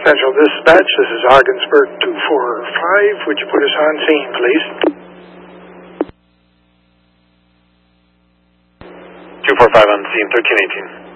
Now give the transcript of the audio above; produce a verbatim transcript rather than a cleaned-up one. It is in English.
Central Dispatch, this is Ogdensburg two four five. Would you put us on scene, please? two four five on scene, thirteen eighteen.